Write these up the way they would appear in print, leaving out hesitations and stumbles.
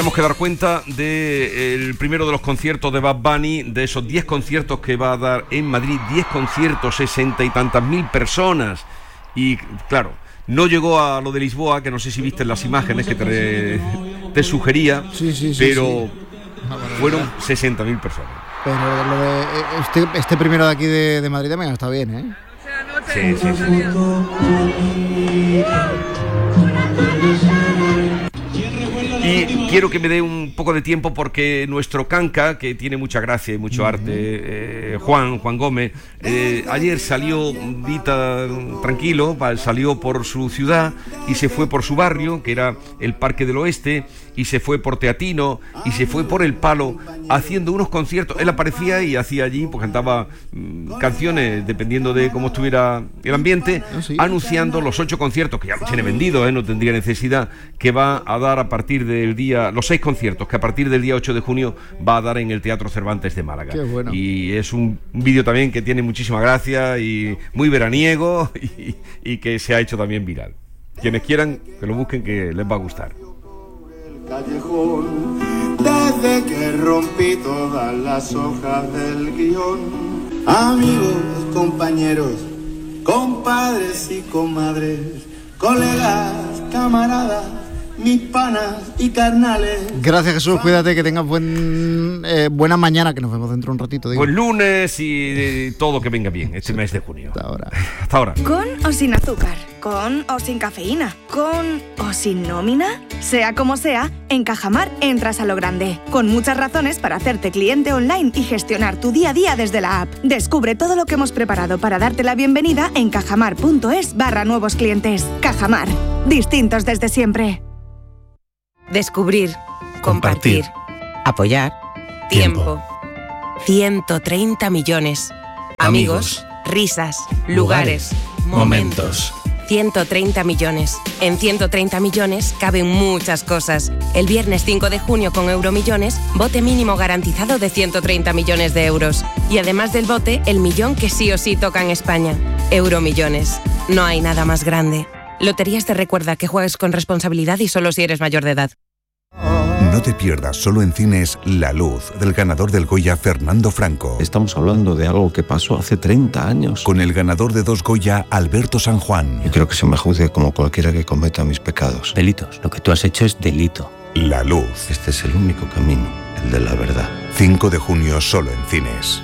Tenemos que dar cuenta del primero de los conciertos de Bad Bunny, de esos 10 conciertos que va a dar en Madrid, 10 conciertos, 60 y tantas mil personas. Y claro, no llegó a lo de Lisboa, que no sé si viste las imágenes que te sugería, sí, pero fueron 60.000 personas. Pero lo de este primero de aquí de Madrid también está bien, ¿eh? Sí. Y quiero que me dé un poco de tiempo porque nuestro canca, que tiene mucha gracia y mucho arte, Juan Gómez, ayer salió tranquilo, salió por su ciudad y se fue por su barrio, que era el Parque del Oeste, y se fue por Teatino y se fue por El Palo, haciendo unos conciertos. Él aparecía y hacía allí, pues cantaba canciones, dependiendo de cómo estuviera el ambiente, anunciando los 8 conciertos, que ya los tiene vendidos, no tendría necesidad, que va a dar a partir del día, los 6 conciertos, que a partir del día 8 de junio va a dar en el Teatro Cervantes de Málaga. Qué bueno. Y es un vídeo también que tiene muchísima gracia y muy veraniego y que se ha hecho también viral. Quienes quieran, que lo busquen, que les va a gustar. Callejón, desde que rompí todas las hojas del guión. Amigos, compañeros, compadres y comadres, colegas, camaradas, mis panas y carnales. Gracias, Jesús, cuídate, que tengas buena mañana, que nos vemos dentro de un ratito. Buen lunes y todo que venga bien este mes de junio. Hasta ahora. ¿Con o sin azúcar? ¿Con o sin cafeína? ¿Con o sin nómina? Sea como sea, en Cajamar entras a lo grande, con muchas razones para hacerte cliente online y gestionar tu día a día desde la app. Descubre todo lo que hemos preparado para darte la bienvenida en cajamar.es/nuevos clientes. Cajamar, distintos desde siempre. Descubrir, compartir, apoyar, tiempo. 130 millones. Amigos, risas, lugares, momentos. 130 millones. En 130 millones caben muchas cosas. El viernes 5 de junio con Euromillones, bote mínimo garantizado de 130 millones de euros. Y además del bote, el millón que sí o sí toca en España. Euromillones. No hay nada más grande. Loterías te recuerda que juegues con responsabilidad y solo si eres mayor de edad. No te pierdas solo en cines La Luz, del ganador del Goya Fernando Franco. Estamos hablando de algo que pasó hace 30 años. Con el ganador de 2 Goya, Alberto San Juan. Yo creo que se me juzgue como cualquiera que cometa mis pecados. Delitos. Lo que tú has hecho es delito. La Luz. Este es el único camino, el de la verdad. 5 de junio solo en cines.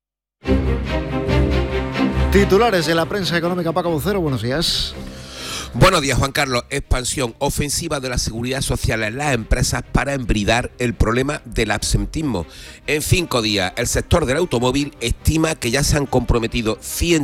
Titulares de la prensa económica. Paco Vocero, buenos días. Buenos días, Juan Carlos. Expansión ofensiva de la seguridad social en las empresas para embridar el problema del absentismo. En 5 días, el sector del automóvil estima que ya se han comprometido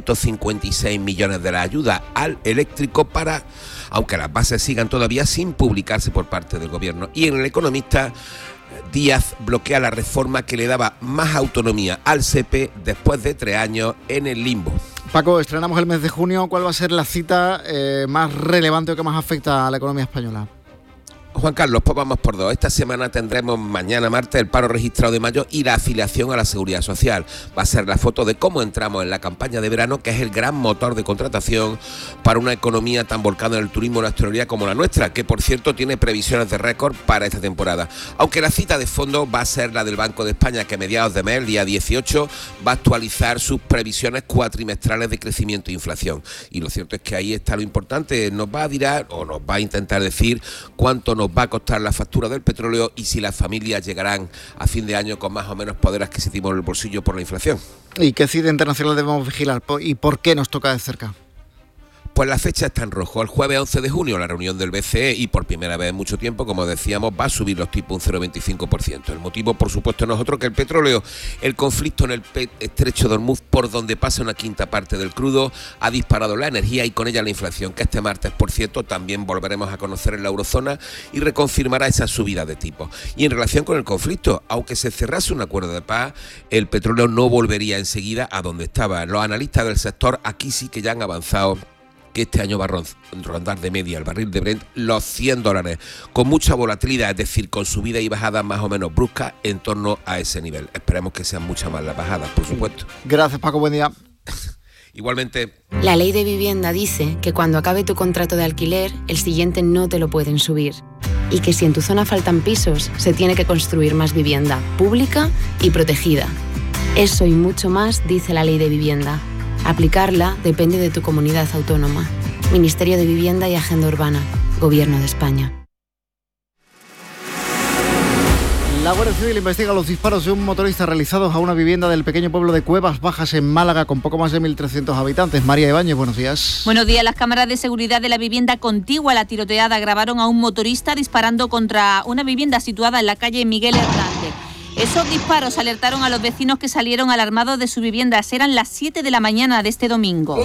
156 millones de la ayuda al eléctrico aunque las bases sigan todavía sin publicarse por parte del gobierno. Y en El Economista, Díaz bloquea la reforma que le daba más autonomía al SEPE después de 3 años en el limbo. Paco, estrenamos el mes de junio. ¿Cuál va a ser la cita más relevante o que más afecta a la economía española? Juan Carlos, pues vamos por 2. Esta semana tendremos mañana martes el paro registrado de mayo y la afiliación a la Seguridad Social. Va a ser la foto de cómo entramos en la campaña de verano, que es el gran motor de contratación para una economía tan volcada en el turismo y la hostelería como la nuestra, que por cierto tiene previsiones de récord para esta temporada. Aunque la cita de fondo va a ser la del Banco de España, que a mediados de mes, el día 18, va a actualizar sus previsiones cuatrimestrales de crecimiento e inflación. Y lo cierto es que ahí está lo importante. Nos va a tirar o nos va a intentar decir cuánto nos va a costar la factura del petróleo y si las familias llegarán a fin de año con más o menos poder adquisitivo en el bolsillo por la inflación. ¿Y qué cita internacional debemos vigilar y por qué nos toca de cerca? Pues la fecha está en rojo. El jueves 11 de junio, la reunión del BCE, y por primera vez en mucho tiempo, como decíamos, va a subir los tipos un 0,25%. El motivo, por supuesto, no es otro que el petróleo. El conflicto en el estrecho de Hormuz, por donde pasa una quinta parte del crudo, ha disparado la energía y con ella la inflación, que este martes, por cierto, también volveremos a conocer en la eurozona y reconfirmará esa subida de tipos. Y en relación con el conflicto, aunque se cerrase un acuerdo de paz, el petróleo no volvería enseguida a donde estaba. Los analistas del sector aquí sí que ya han avanzado que este año va a rondar de media el barril de Brent los $100, con mucha volatilidad, es decir, con subidas y bajadas más o menos bruscas en torno a ese nivel. Esperemos que sean muchas más las bajadas, por supuesto. Gracias, Paco, buen día. Igualmente. La ley de vivienda dice que cuando acabe tu contrato de alquiler, el siguiente no te lo pueden subir. y que si en tu zona faltan pisos, se tiene que construir más vivienda pública y protegida. Eso y mucho más dice la Ley de Vivienda. Aplicarla depende de tu comunidad autónoma. Ministerio de Vivienda y Agenda Urbana. Gobierno de España. La Guardia Civil investiga los disparos de un motorista realizados a una vivienda del pequeño pueblo de Cuevas Bajas en Málaga con poco más de 1.300 habitantes. María Ibáñez, buenos días. Buenos días. Las cámaras de seguridad de la vivienda contigua a la tiroteada grabaron a un motorista disparando contra una vivienda situada en la calle Miguel Hernández. Esos disparos alertaron a los vecinos que salieron alarmados de sus viviendas. Eran las 7 de la mañana de este domingo.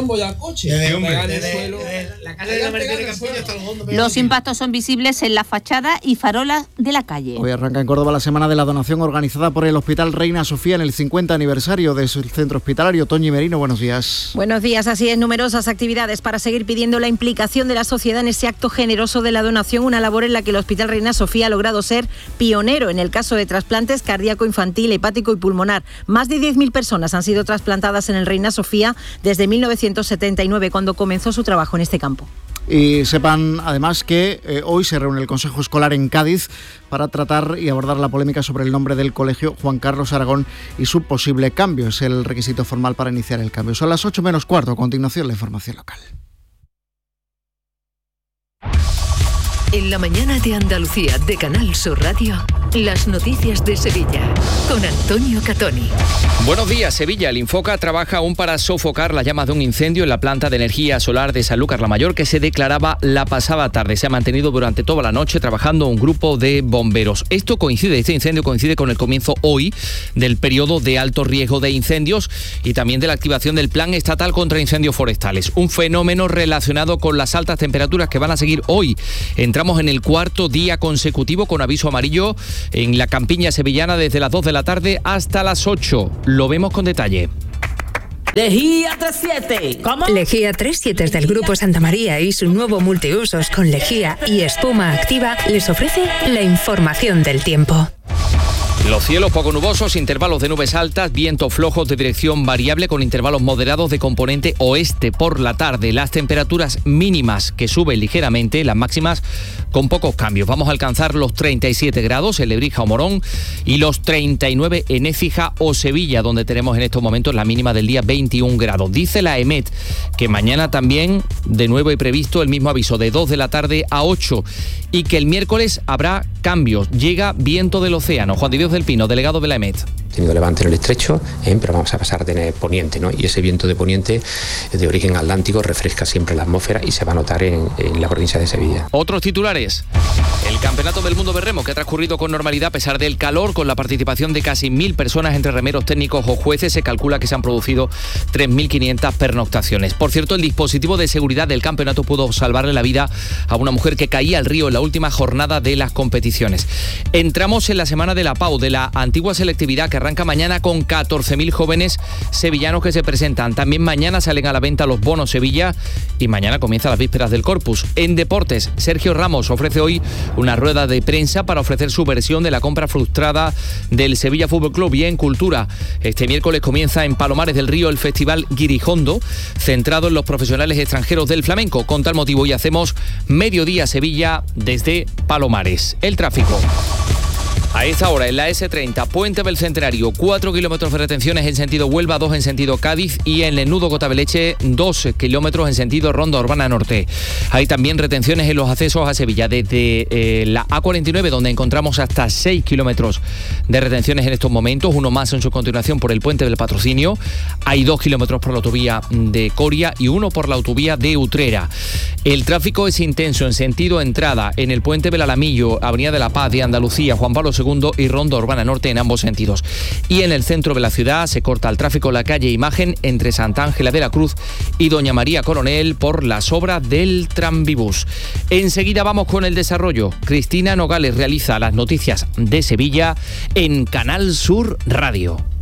Los impactos son visibles en la fachada y farolas de la calle. Hoy arranca en Córdoba la semana de la donación organizada por el Hospital Reina Sofía en el 50 aniversario de su centro hospitalario. Toñi Merino, buenos días. Buenos días. Así es, numerosas actividades para seguir pidiendo la implicación de la sociedad en ese acto generoso de la donación, una labor en la que el Hospital Reina Sofía ha logrado ser pionero en el caso de trasplantes cardíaco infantil, hepático y pulmonar. Más de 10.000 personas han sido trasplantadas en el Reina Sofía desde 1979, cuando comenzó su trabajo en este campo. Y sepan además que hoy se reúne el Consejo Escolar en Cádiz para tratar y abordar la polémica sobre el nombre del colegio Juan Carlos Aragón y su posible cambio. Es el requisito formal para iniciar el cambio. Son las 8:15. A continuación, la información local. En la mañana de Andalucía de Canal Sur Radio, las noticias de Sevilla, con Antonio Catoni. Buenos días, Sevilla. El Infoca trabaja aún para sofocar las llamas de un incendio en la planta de energía solar de Sanlúcar la Mayor que se declaraba la pasada tarde. Se ha mantenido durante toda la noche trabajando un grupo de bomberos. Este incendio coincide con el comienzo hoy del periodo de alto riesgo de incendios y también de la activación del Plan Estatal contra Incendios Forestales. Un fenómeno relacionado con las altas temperaturas que van a seguir hoy. Entramos en el cuarto día consecutivo con aviso amarillo en la campiña sevillana desde las 2 de la tarde hasta las 8. Lo vemos con detalle. Lejía 37. ¿Cómo? Lejía 37 del Grupo Santa María y su nuevo multiusos con lejía y espuma activa les ofrece la información del tiempo. Los cielos poco nubosos, intervalos de nubes altas, vientos flojos de dirección variable con intervalos moderados de componente oeste por la tarde. Las temperaturas mínimas que suben ligeramente, las máximas con pocos cambios. Vamos a alcanzar los 37 grados en Lebrija o Morón y los 39 en Écija o Sevilla, donde tenemos en estos momentos la mínima del día 21 grados. Dice la EMET que mañana también de nuevo hay previsto el mismo aviso de 2 de la tarde a 8 y que el miércoles habrá cambios. Llega viento del océano. Juan de Dios del Pino, delegado de la EMET. Tenido levante en el estrecho, pero vamos a pasar a tener poniente, ¿no? Y ese viento de poniente de origen atlántico refresca siempre la atmósfera y se va a notar en la provincia de Sevilla. Otros titulares. El Campeonato del Mundo de Remo que ha transcurrido con normalidad a pesar del calor, con la participación de casi 1.000 personas entre remeros técnicos o jueces. Se calcula que se han producido 3.500 pernoctaciones. Por cierto, el dispositivo de seguridad del campeonato pudo salvarle la vida a una mujer que caía al río en la última jornada de las competiciones. Entramos en la semana de la PAU, de la antigua selectividad, que arranca mañana con 14.000 jóvenes sevillanos que se presentan. También mañana salen a la venta los bonos Sevilla y mañana comienzan las vísperas del Corpus. En deportes, Sergio Ramos ofrece hoy una rueda de prensa para ofrecer su versión de la compra frustrada del Sevilla Fútbol Club. Y en cultura, este miércoles comienza en Palomares del Río el Festival Guirijondo, centrado en los profesionales extranjeros del flamenco. Con tal motivo hoy hacemos Mediodía Sevilla desde Palomares. El tráfico. A esta hora en la S30, Puente del Centenario, 4 kilómetros de retenciones en sentido Huelva, 2 en sentido Cádiz y en el nudo Cotabeleche, 2 kilómetros en sentido Ronda Urbana Norte. Hay también retenciones en los accesos a Sevilla, desde la A49, donde encontramos hasta 6 kilómetros de retenciones en estos momentos, uno más en su continuación por el Puente del Patrocinio. Hay 2 kilómetros por la autovía de Coria y 1 por la autovía de Utrera. El tráfico es intenso en sentido entrada en el Puente del Alamillo, Avenida de la Paz de Andalucía, Juan Pablo II y Ronda Urbana Norte en ambos sentidos. Y en el centro de la ciudad se corta el tráfico la calle Imagen entre Santa Ángela de la Cruz y Doña María Coronel por las obras del Tranvibús. Enseguida vamos con el desarrollo. Cristina Nogales realiza las noticias de Sevilla en Canal Sur Radio.